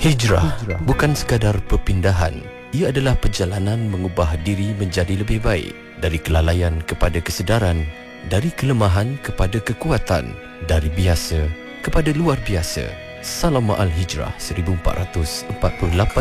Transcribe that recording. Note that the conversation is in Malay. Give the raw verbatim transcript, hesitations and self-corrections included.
Hijrah bukan sekadar perpindahan. Ia adalah perjalanan mengubah diri menjadi lebih baik. Dari kelalaian kepada kesedaran, dari kelemahan kepada kekuatan, dari biasa kepada luar biasa. Salam Ma'al Hijrah seribu empat ratus empat puluh lapan